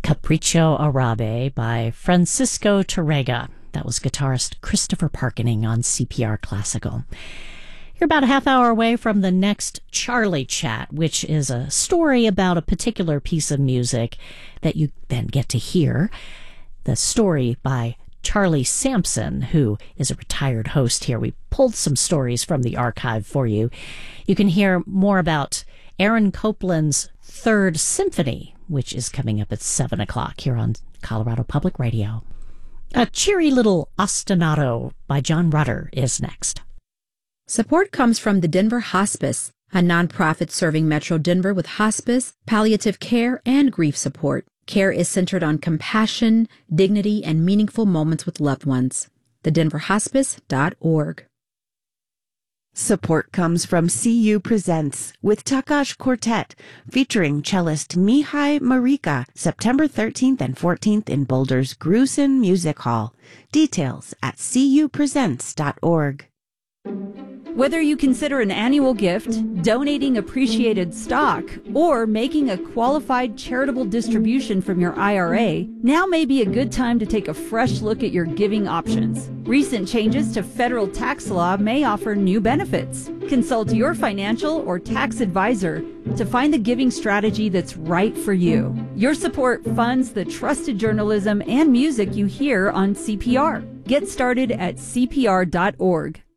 Capriccio Arabe by Francisco Tárrega. That was guitarist Christopher Parkening on CPR Classical. You're about a half hour away from the next Charlie Chat, which is a story about a particular piece of music that you then get to hear. The story by Charlie Sampson, who is a retired host here. We pulled some stories from the archive for you. You can hear more about Aaron Copland's Third Symphony, which is coming up at 7 o'clock here on Colorado Public Radio. A cheery little ostinato by John Rutter is next. Support comes from the Denver Hospice, a nonprofit serving Metro Denver with hospice, palliative care, and grief support. Care is centered on compassion, dignity, and meaningful moments with loved ones. TheDenverHospice.org. Support comes from CU Presents with Takash Quartet, featuring cellist Mihai Marika, September 13th and 14th in Boulder's Grusin Music Hall. Details at cupresents.org. Whether you consider an annual gift, donating appreciated stock, or making a qualified charitable distribution from your IRA, now may be a good time to take a fresh look at your giving options. Recent changes to federal tax law may offer new benefits. Consult your financial or tax advisor to find the giving strategy that's right for you. Your support funds the trusted journalism and music you hear on CPR. Get started at CPR.org.